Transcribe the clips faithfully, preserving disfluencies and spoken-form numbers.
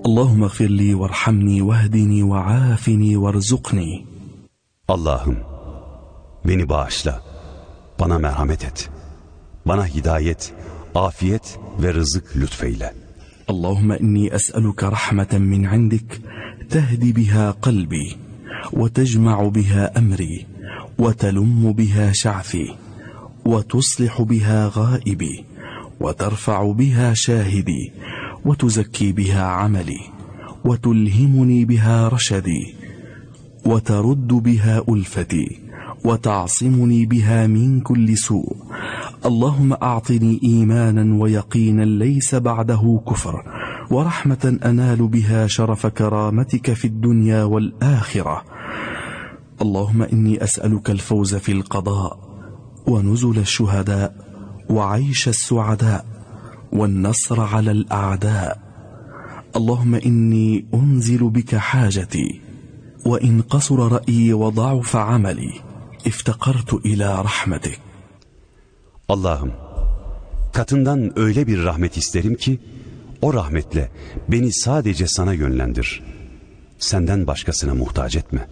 اللهم اغفر لي وارحمني واهدني وعافني وارزقني. Allah'ım beni bağışla, bana merhamet et, bana hidayet, afiyet ve rızık lütfeyle. اللهم إني أسألك رحمة من عندك تهدي بها قلبي وتجمع بها أمري وتلم بها شعثي وتصلح بها غائبي وترفع بها شاهدي وتزكي بها عملي وتلهمني بها رشدي وترد بها ألفتي وتعصمني بها من كل سوء. اللهم أعطني إيمانا ويقينا ليس بعده كفر ورحمة أنال بها شرف كرامتك في الدنيا والآخرة. اللهم إني أسألك الفوز في القضاء ونزل الشهداء وعيش السعداء والنصر على الأعداء. اللهم إني أنزل بك حاجتي وإن قصر رأيي وضعف عملي افتقرت إلى رحمتك. Allah'ım, katından öyle bir rahmet isterim ki, o rahmetle beni sadece sana yönlendir. Senden başkasına muhtaç etme.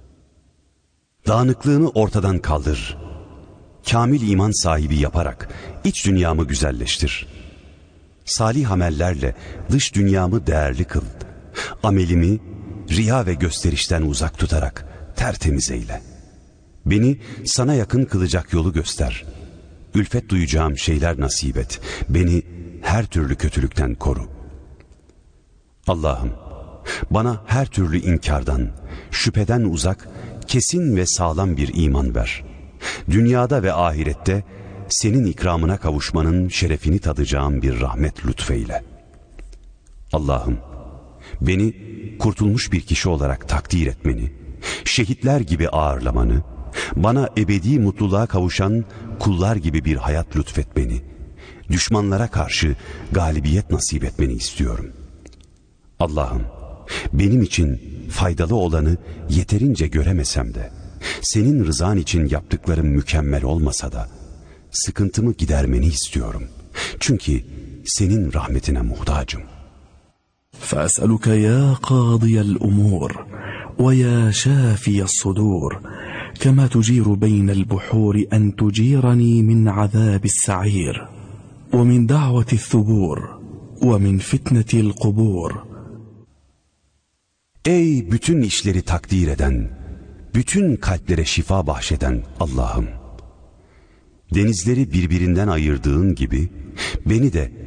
Dağınıklığını ortadan kaldır. Kamil iman sahibi yaparak iç dünyamı güzelleştir. Salih amellerle dış dünyamı değerli kıl. Amelimi riya ve gösterişten uzak tutarak tertemiz eyle. Beni sana yakın kılacak yolu göster. Ülfet duyacağım şeyler nasip et. Beni her türlü kötülükten koru. Allah'ım, bana her türlü inkardan, şüpheden uzak, kesin ve sağlam bir iman ver. Dünyada ve ahirette senin ikramına kavuşmanın şerefini tadacağım bir rahmet lütfeyle. Allah'ım, beni kurtulmuş bir kişi olarak takdir etmeni, şehitler gibi ağırlamanı, bana ebedi mutluluğa kavuşan kullar gibi bir hayat lütfetmeni, düşmanlara karşı galibiyet nasip etmeni istiyorum. Allah'ım, benim için faydalı olanı yeterince göremesem de, senin rızan için yaptıklarım mükemmel olmasa da, sıkıntımı gidermeni istiyorum. Çünkü senin rahmetine muhtacım. فأسألك يا قاضي الأمور ويا شافي الصدور كما تجير بين البحور أن تجيرني من عذاب السعير ومن دعوة الثبور ومن فتنة القبور. Ey bütün işleri takdir eden, bütün kalplere şifa bahşeden Allah'ım! Denizleri birbirinden ayırdığın gibi, beni de